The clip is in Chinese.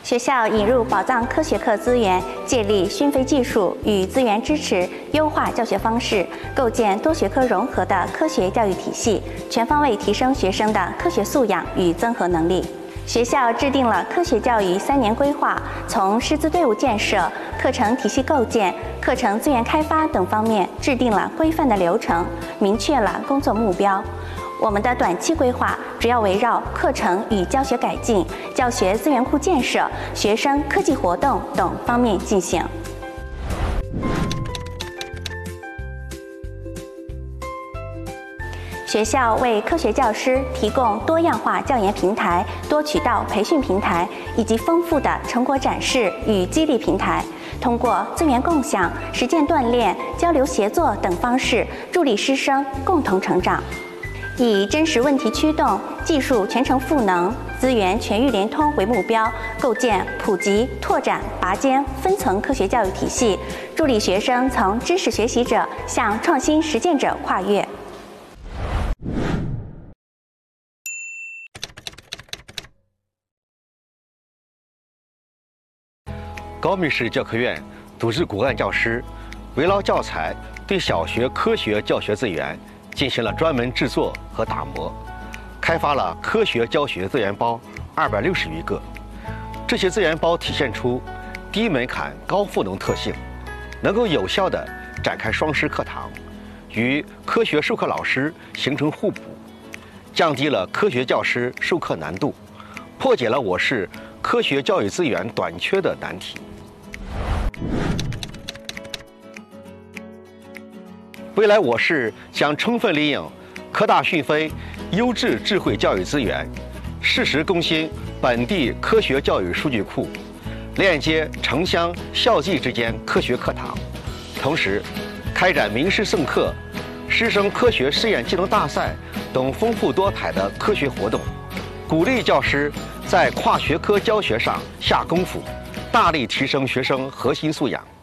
学校引入宝藏科学课资源，借力讯飞技术与资源支持，优化教学方式，构建多学科融合的科学教育体系，全方位提升学生的科学素养与综合能力。学校制定了科学教育3年规划，从师资队伍建设、课程体系构建、课程资源开发等方面制定了规范的流程，明确了工作目标。我们的短期规划主要围绕课程与教学改进、教学资源库建设、学生科技活动等方面进行。学校为科学教师提供多样化教研平台、多渠道培训平台以及丰富的成果展示与激励平台，通过资源共享、实践锻炼、交流协作等方式，助力师生共同成长。以真实问题驱动、技术全程赋能、资源全域联通为目标，构建普及、拓展、拔尖、分层科学教育体系，助力学生从知识学习者向创新实践者跨越。 高密市教科院组织骨干教师，围绕教材对小学科学教学资源进行了专门制作和打磨，开发了科学教学资源包260余个。这些资源包体现出低门槛、高赋能特性，能够有效地展开双师课堂，与科学授课老师形成互补，降低了科学教师授课难度，破解了我市科学教育资源短缺的难题。未来我市将充分利用科大讯飞优质智慧教育资源，适时更新本地科学教育数据库，链接城乡校际之间科学课堂，同时开展名师授课、师生科学实验技能大赛等丰富多彩的科学活动，鼓励教师在跨学科教学上下功夫，大力提升学生核心素养。